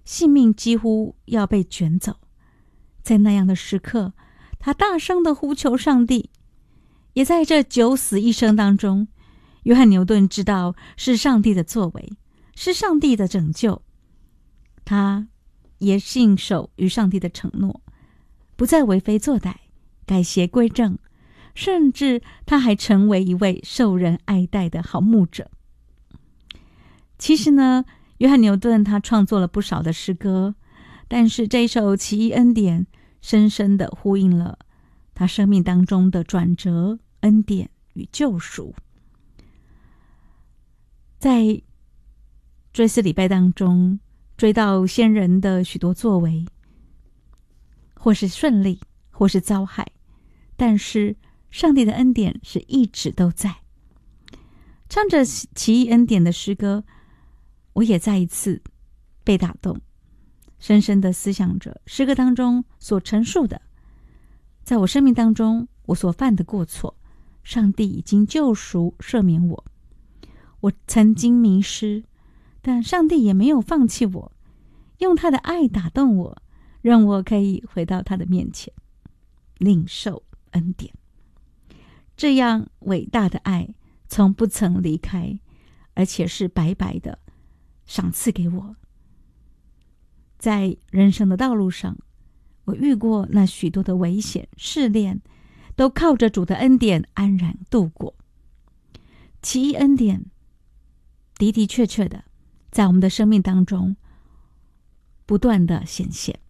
性命几乎要被卷走。在那样的时刻，他大声地呼求上帝。也在这九死一生当中，约翰牛顿知道是上帝的作为，是上帝的拯救。他也信守与上帝的承诺，不再为非作歹，改邪归正，甚至他还成为一位受人爱戴的好牧者。其实呢，约翰牛顿他创作了不少的诗歌，但是这一首《奇异恩典》深深地呼应了他生命当中的转折、恩典与救赎。在追思礼拜当中，追悼先人的许多作为，或是顺利，或是遭害，但是上帝的恩典是一直都在。唱着奇异恩典的诗歌，我也再一次被打动，深深地思想着诗歌当中所陈述的，在我生命当中我所犯的过错，上帝已经救赎赦免我。我曾经迷失，但上帝也没有放弃我，用他的爱打动我，让我可以回到他的面前，领受恩典。这样伟大的爱从不曾离开，而且是白白的赏赐给我。在人生的道路上，我遇过那许多的危险试炼，都靠着主的恩典安然度过。奇异恩典的的确确的在我们的生命当中不断的显现。